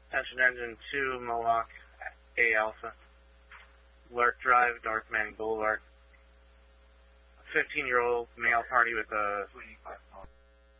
Attention engine 2, Mohawk A Alpha. Lark Drive, North Manning Boulevard. 15-year-old male party with a